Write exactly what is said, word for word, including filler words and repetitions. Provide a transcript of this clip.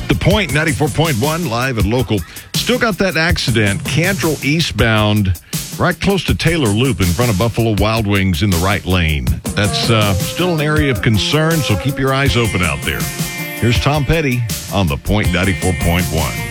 The Point ninety-four point one, live and local. Still got that accident, Cantrell eastbound, right close to Taylor Loop in front of Buffalo Wild Wings in the right lane. That's uh, still an area of concern, so keep your eyes open out there. Here's Tom Petty on The Point ninety-four point one.